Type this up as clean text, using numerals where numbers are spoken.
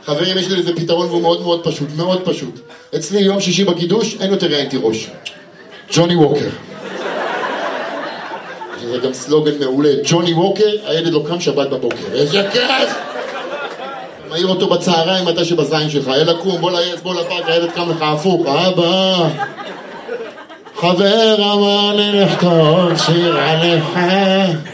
חברים, יש לי לזה פתרון והוא מאוד מאוד פשוט, מאוד פשוט. אצלי יום שישי בקידוש, אין יותר יין תירוש. ג'וני ווקר. זה גם סלוגן מעולה. ג'וני ווקר, הילד לא קם שבת בבוקר. איזה כיף! מעיר אותו בצהריים מתי שבזין שלך. אלה קום, בוא לעץ, בוא לפארק, הילד קם לך הפוך. אבא! חבר אמר לי לכתוב שיר עליך